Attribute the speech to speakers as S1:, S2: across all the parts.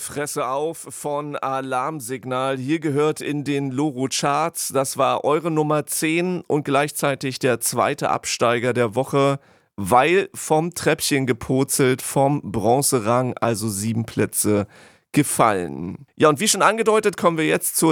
S1: Fresse auf von Alarmsignal. Hier gehört in den Loro-Charts. Das war eure Nummer 10 und gleichzeitig der zweite Absteiger der Woche, weil vom Treppchen gepurzelt, vom Bronzerang, also 7 Plätze gefallen. Ja, und wie schon angedeutet, kommen wir jetzt zur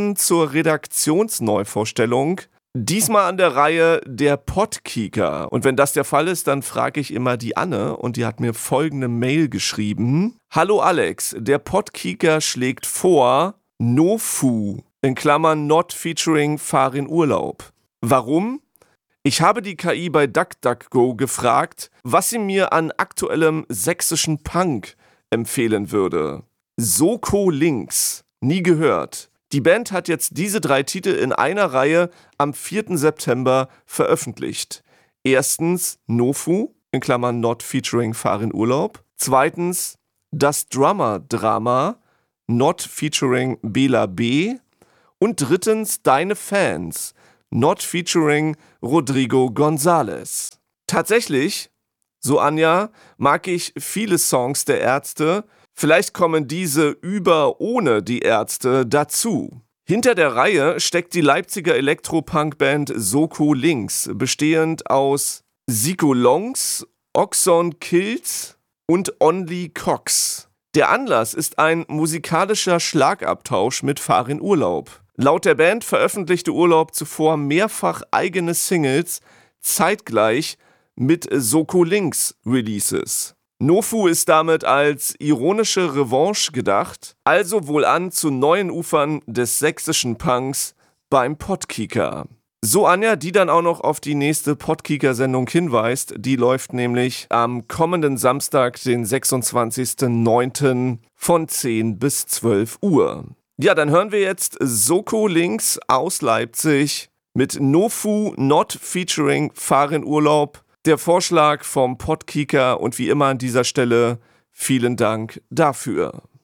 S1: Redaktionsneuvorstellung. Diesmal an der Reihe der Podkicker. Und wenn das der Fall ist, dann frage ich immer die Anne und die hat mir folgende Mail geschrieben. Hallo Alex, der Podkicker schlägt vor NoFu, in Klammern not featuring Fahr in Urlaub. Warum? Ich habe die KI bei DuckDuckGo gefragt, was sie mir an aktuellem sächsischen Punk empfehlen würde. Soko Links, nie gehört. Die Band hat jetzt diese 3 Titel in einer Reihe am 4. September veröffentlicht. Erstens NoFu, in Klammern not featuring Fahr in Urlaub. Zweitens Das Drummer-Drama, not featuring Bela B. Und drittens Deine Fans, not featuring Rodrigo González. Tatsächlich, so Anja, mag ich viele Songs der Ärzte. Vielleicht kommen diese ohne die Ärzte dazu. Hinter der Reihe steckt die Leipziger Elektropunk-Band Soko Links, bestehend aus Siko Longs, Oxon Kills und Only Cox. Der Anlass ist ein musikalischer Schlagabtausch mit Fahr in Urlaub. Laut der Band veröffentlichte Urlaub zuvor mehrfach eigene Singles, zeitgleich mit Soko Links Releases. NoFu ist damit als ironische Revanche gedacht, also wohlan zu neuen Ufern des sächsischen Punks beim Podkicker. So Anja, die dann auch noch auf die nächste Podkicker-Sendung hinweist, die läuft nämlich am kommenden Samstag, den 26.09. von 10 bis 12 Uhr. Ja, dann hören wir jetzt Soko Links aus Leipzig mit NoFu not featuring Fahr in Urlaub. Der Vorschlag vom Podkicker und wie immer an dieser Stelle vielen Dank dafür.